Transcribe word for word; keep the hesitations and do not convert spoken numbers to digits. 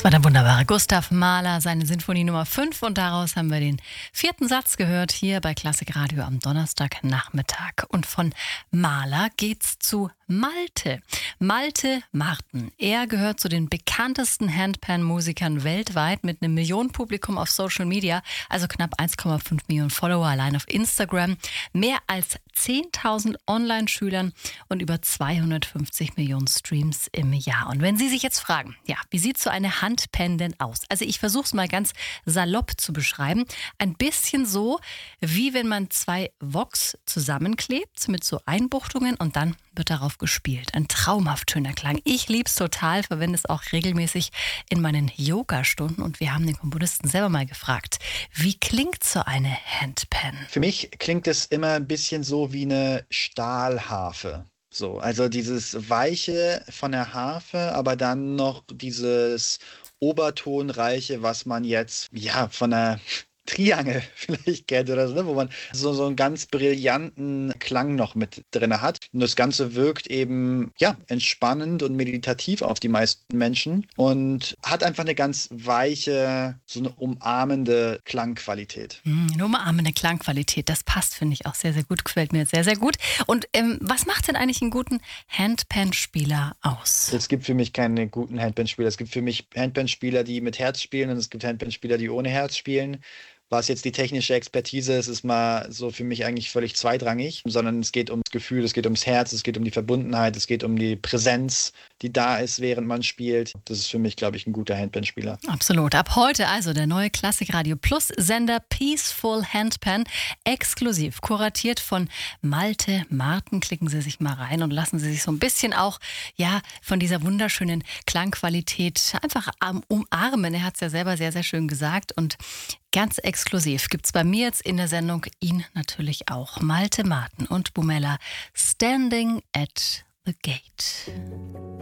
war der wunderbare Gustav Mahler, seine Sinfonie Nummer fünf, und daraus haben wir den vierten Satz gehört hier bei Klassik Radio am Donnerstagnachmittag. Und von Mahler geht's zu Malte. Malte Martin. Er gehört zu den bekanntesten Handpan-Musikern weltweit mit einem Millionenpublikum auf Social Media, also knapp eins Komma fünf Millionen Follower allein auf Instagram, mehr als zehntausend Online-Schülern und über zweihundertfünfzig Millionen Streams im Jahr. Und wenn Sie sich jetzt fragen, ja, wie sieht so eine Handpan denn aus? Also ich versuche es mal ganz salopp zu beschreiben. Ein bisschen so, wie wenn man zwei Vox zusammenklebt mit so Einbuchtungen und dann wird darauf gespielt. Ein traumhaft schöner Klang. Ich liebe es total, verwende es auch regelmäßig in meinen Yoga-Stunden, und wir haben den Komponisten selber mal gefragt, wie klingt so eine Handpan? Für mich klingt es immer ein bisschen so wie eine Stahlharfe. So, also dieses Weiche von der Harfe, aber dann noch dieses Obertonreiche, was man jetzt ja von einer Triangel vielleicht kennt oder so, ne? Wo man so, so einen ganz brillanten Klang noch mit drin hat. Und das Ganze wirkt eben ja entspannend und meditativ auf die meisten Menschen und hat einfach eine ganz weiche, so eine umarmende Klangqualität. Mm, eine umarmende Klangqualität, das passt, finde ich auch sehr, sehr gut, gefällt mir sehr, sehr gut. Und ähm, was macht denn eigentlich einen guten Handpan-Spieler aus? Es gibt für mich keine guten Handpan-Spieler. Es gibt für mich Handpan-Spieler, die mit Herz spielen, und es gibt Handpan-Spieler, die ohne Herz spielen. Was jetzt die technische Expertise ist, ist mal so für mich eigentlich völlig zweitrangig, sondern es geht ums Gefühl, es geht ums Herz, es geht um die Verbundenheit, es geht um die Präsenz, die da ist, während man spielt. Das ist für mich, glaube ich, ein guter Handpan-Spieler. Absolut. Ab heute also der neue Klassik Radio Plus Sender Peaceful Handpan, exklusiv kuratiert von Malte Martin. Klicken Sie sich mal rein und lassen Sie sich so ein bisschen auch ja von dieser wunderschönen Klangqualität einfach umarmen. Er hat es ja selber sehr, sehr schön gesagt, und ganz exklusiv gibt es bei mir jetzt in der Sendung ihn natürlich auch. Malte Martin und Bumella, Standing at the Gate.